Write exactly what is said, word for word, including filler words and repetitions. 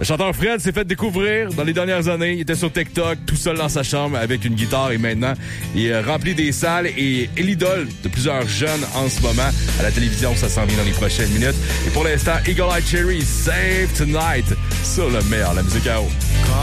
Le chanteur Fred s'est fait découvrir dans les dernières années. Il était sur TikTok, tout seul dans sa chambre avec une guitare et maintenant, il euh, remplit des salles et est l'idole de plusieurs jeunes en ce moment. À la télévision, ça s'en vient dans les prochaines minutes. Et pour l'instant, Eagle Eye Cherry, Save Tonight, sur le meilleur, la musique à eau.